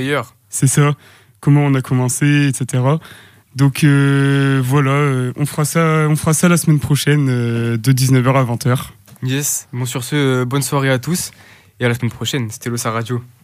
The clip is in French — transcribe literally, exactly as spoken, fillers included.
meilleur. C'est ça, comment on a commencé, et cetera. Donc euh, voilà, euh, on fera ça, on fera ça la semaine prochaine euh, de dix-neuf heures à vingt heures. Yes. Bon, sur ce, euh, bonne soirée à tous et à la semaine prochaine. C'était Losa Radio.